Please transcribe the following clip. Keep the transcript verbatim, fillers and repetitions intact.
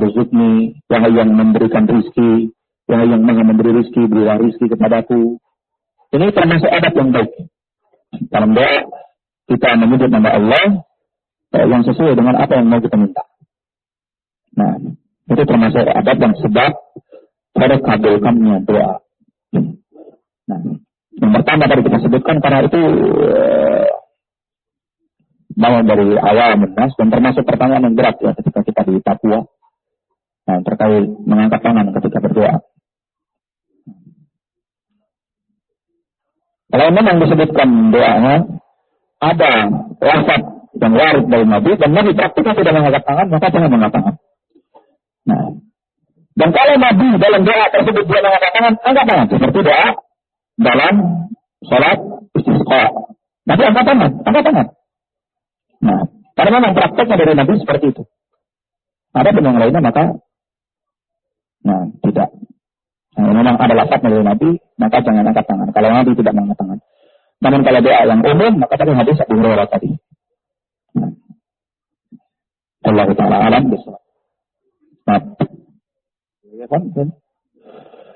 yarzuqni, wahai yang memberikan rizki, wahai yang maha memberi rizki, berilah rizki kepadaku. Ini termasuk adab yang baik. Dalam doa kita menyebut nama Allah yang sesuai dengan apa yang mau kita minta. Nah, itu termasuk adab yang sebab pada kabulkannya doa. Nah, yang pertama tadi kita sebutkan karena itu uh, mau dari awal menas dan termasuk pertanyaan yang berat ya ketika kita di Papua. Nah, terkait mengangkat tangan ketika berdoa. Kalau memang disebutkan doanya ada lafaz yang warid dari Nabi dan Nabi praktiknya tidak mengangkat tangan, maka jangan mengangkat tangan. Nah, dan kalau Nabi dalam doa tersebut dia mengangkat tangan, angkat tangan seperti doa dalam sholat istisqa. Nabi angkat tangan, angkat tangan. Nah, karena memang prakteknya dari Nabi seperti itu. Ada pun yang lainnya maka, nah tidak. Nah, memang ada lafaznya dari Nabi, maka jangan angkat tangan. Kalau Nabi tidak mengangkat tangan. Namun kalau doa yang umum, maka tadi hadis Abu Hurairah tadi. Nah, Allah Taala alam bisawab. Nah, ya kan?